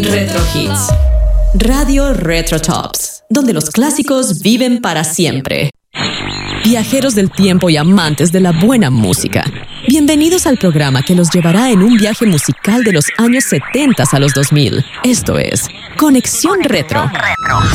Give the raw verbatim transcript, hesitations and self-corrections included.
Retro Hits. Radio Retro Tops, donde los clásicos viven para siempre. Viajeros del tiempo y amantes de la buena música, bienvenidos al programa que los llevará en un viaje musical de los años setenta a los dos mil. Esto es Conexión Retro.